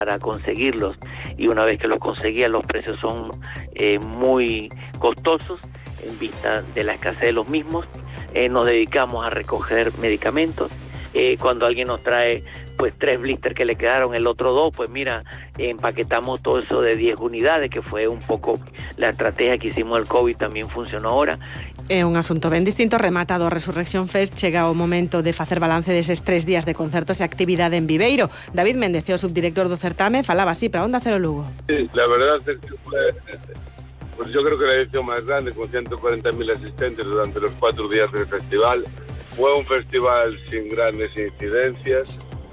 para conseguirlos, y una vez que los conseguían los precios son muy costosos en vista de la escasez de los mismos. Nos dedicamos a recoger medicamentos. Cuando alguien nos trae pues 3 blisters que le quedaron, el otro 2, pues mira, empaquetamos todo eso de 10 unidades, que fue un poco la estrategia que hicimos del COVID, también funcionó ahora. É un asunto ben distinto. Rematado a Resurrection Fest, chega o momento de facer balance deses 3 días de concertos e actividade en Viveiro. David Méndez, o subdirector do certame, falaba así para Onda Cero Lugo. Sí, la verdad es que fue, pues yo creo que la edición más grande, con 140.000 asistentes durante los 4 días del festival. Fue un festival sin grandes incidencias,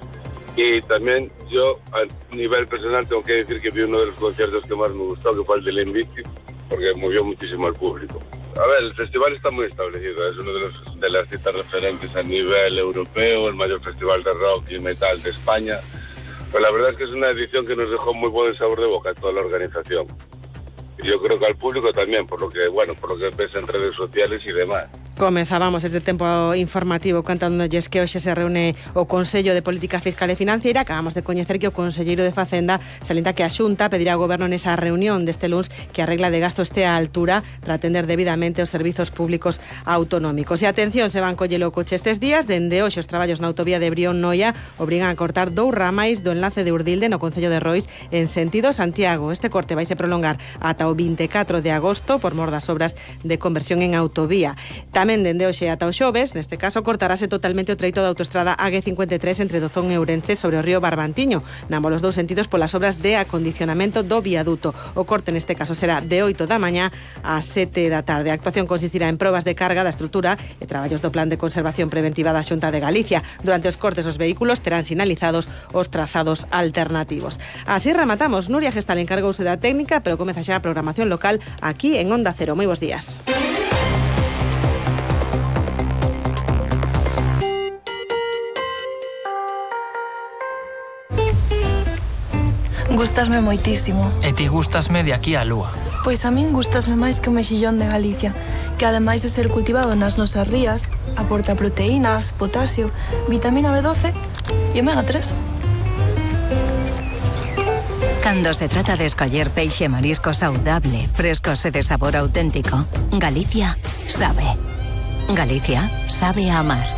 y también yo a nivel personal tengo que decir que vi uno de los conciertos que más me gustó, que fue el de Limp Bizkit, porque movió muchísimo al público. A ver, el festival está muy establecido, es uno de las citas referentes a nivel europeo, el mayor festival de rock y metal de España. Pues la verdad es que es una edición que nos dejó muy buen sabor de boca a toda la organización. Y yo creo que al público también, por lo que ves en redes sociales y demás. Comezábamos este tempo informativo contándoles que hoxe se reúne o Consello de Política Fiscal e Financiera. Acabamos de coñecer que o conselleiro de Facenda salienta que a Xunta pedirá ao Goberno nesa reunión deste luns que a regla de gasto este á altura para atender debidamente os servizos públicos autonómicos. E atención, se van coller o coche estes días. Dende hoxe os traballos na autovía de Brión-Noia obrigan a cortar 2 ramais do enlace de Urdilde no Concello de Rois en sentido Santiago. Este corte vaise prolongar ata o 24 de agosto por mor das obras de conversión en autovía. Tamén dende hoxe ata o xoves, neste caso, cortarase totalmente o treito da autoestrada AG53 entre Dozón e Ourense sobre o río Barbantiño, nambos os 2 sentidos polas obras de acondicionamento do viaduto. O corte neste caso será de 8 da mañá a 7 da tarde. A actuación consistirá en probas de carga da estrutura e traballos do Plan de Conservación Preventiva da Xunta de Galicia. Durante os cortes os vehículos terán sinalizados os trazados alternativos. Así rematamos. Nuria Gestal encargouse da técnica, pero comeza xa a programación local aquí en Onda Cero. Moi bons días. Gústasme moitísimo. E ti gústasme de aquí á lúa. Pois a min gústasme máis que o mexillón de Galicia, que ademais de ser cultivado nas nosas rías, aporta proteínas, potasio, vitamina B12 e omega 3. Cando se trata de escoller peixe e marisco saudable, frescos e de sabor auténtico, Galicia sabe. Galicia sabe a amar.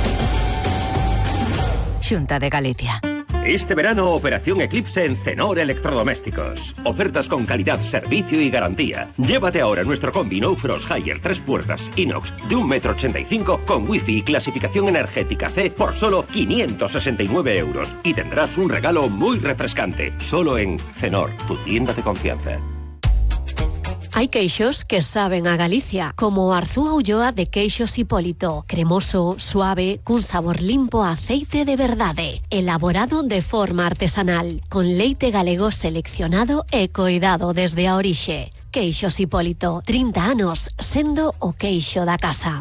Xunta de Galicia. Este verano, Operación Eclipse en Cenor Electrodomésticos. Ofertas con calidad, servicio y garantía. Llévate ahora nuestro combi No Frost Higher 3 puertas inox de 1,85 m con wifi y clasificación energética C por solo 569 euros. Y tendrás un regalo muy refrescante. Solo en Cenor, tu tienda de confianza. Hay queixos que saben a Galicia, como Arzúa Ulloa de Queixos Hipólito, cremoso, suave, cun sabor limpo a aceite de verdade, elaborado de forma artesanal, con leite galego seleccionado e coidado desde a orixe. Queixos Hipólito, 30 anos sendo o queixo da casa.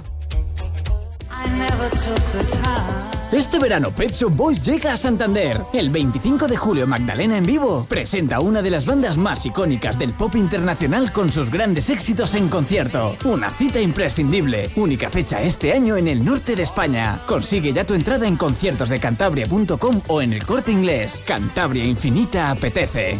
Este verano Pet Shop Boys llega a Santander. El 25 de julio Magdalena en vivo presenta una de las bandas más icónicas del pop internacional con sus grandes éxitos en concierto. Una cita imprescindible. Única fecha este año en el norte de España. Consigue ya tu entrada en conciertosdecantabria.com o en el Corte Inglés. Cantabria infinita apetece.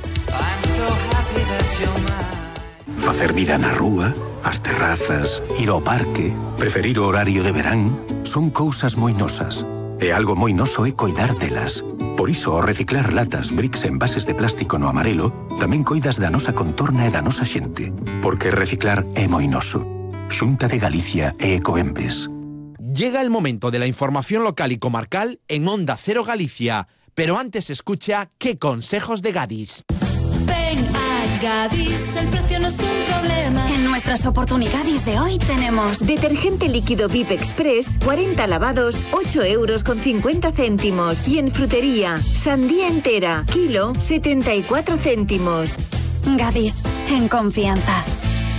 Facer vida na rúa, as terrazas, ir ao parque, preferir o horario de verán, son cousas moi nosas. E algo moi noso é coidar delas. Por iso, ao reciclar latas, bricks e envases de plástico no amarelo, tamén coidas da nosa contorna e da nosa xente. Porque reciclar é moi noso. Xunta de Galicia e Ecoembes. Llega el momento de la información local y comarcal en Onda Cero Galicia. Pero antes escucha ¿Qué consejos de Gadis? Ven a Gadis, el precio no es un problema. En nuestras oportunidades de hoy tenemos detergente líquido VIP Express, 40 lavados, 8,50 €. Y en frutería, sandía entera, kilo, 74 céntimos. Gadis, en confianza.